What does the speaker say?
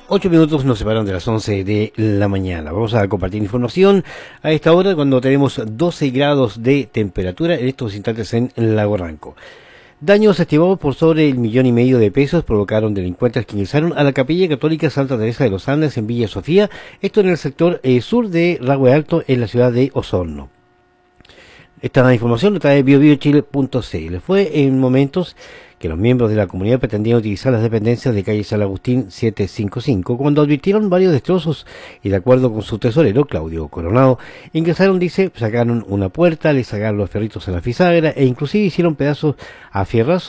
8 minutos nos separan de las 11 de la mañana. Vamos a compartir información a esta hora cuando tenemos 12 grados de temperatura en estos instantes en Lago Ranco. Daños estimados por sobre $1,500,000 provocaron delincuentes que ingresaron a la Capilla Católica Santa Teresa de los Andes en Villa Sofía, esto en el sector sur de Rahue Alto, en la ciudad de Osorno. Esta información la trae biobiochile.cl. Fue en momentos que los miembros de la comunidad pretendían utilizar las dependencias de calle San Agustín 755 cuando advirtieron varios destrozos y, de acuerdo con su tesorero Claudio Coronado, ingresaron, dice, sacaron una puerta, le sacaron los ferritos a la fisagra e inclusive hicieron pedazos a fierrazos